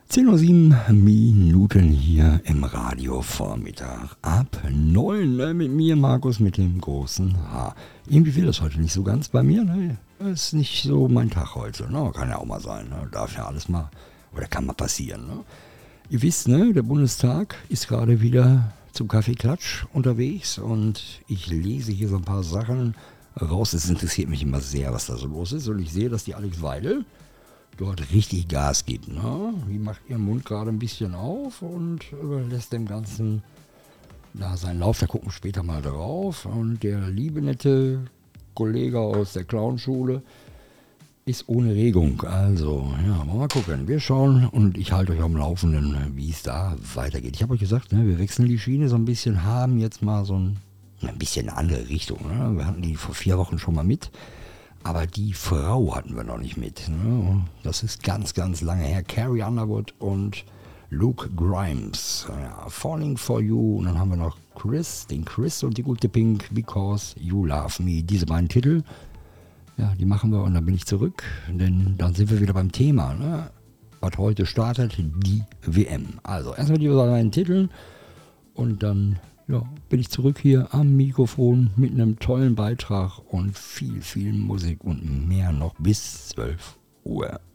10:07 hier im Radiovormittag. Ab 9, ne, mit mir, Markus, mit dem großen H. Irgendwie will das heute nicht so ganz bei mir, ne? Das ist nicht so mein Tag heute, ne? Kann ja auch mal sein, ne? Darf ja alles mal, oder kann mal passieren, ne? Ihr wisst, ne, der Bundestag ist gerade wieder zum Kaffeeklatsch unterwegs und ich lese hier so ein paar Sachen raus. Es interessiert mich immer sehr, was da so los ist, und ich sehe, dass die Alice Weidel dort richtig Gas gibt. Ne? Die macht ihren Mund gerade ein bisschen auf und lässt dem Ganzen seinen Lauf. Da gucken wir später mal drauf. Und der liebe, nette Kollege aus der Clownschule ist ohne Regung. Also, ja, mal gucken. Wir schauen und ich halte euch am Laufenden, wie es da weitergeht. Ich habe euch gesagt, ne, wir wechseln die Schiene so ein bisschen, haben jetzt mal so ein bisschen eine andere Richtung. Ne? Wir hatten die vor 4 Wochen schon mal mit. Aber die Frau hatten wir noch nicht mit. Ne? Das ist ganz, ganz lange her. Carrie Underwood und Luke Grimes. Ja, Falling for You. Und dann haben wir noch den Chris und die gute Pink, Because You Love Me. Diese beiden Titel, ja, die machen wir und dann bin ich zurück. Denn dann sind wir wieder beim Thema. Ne? Was heute startet, die WM. Also erstmal die beiden Titeln und dann... ja, bin ich zurück hier am Mikrofon mit einem tollen Beitrag und viel, viel Musik und mehr noch bis 12 Uhr.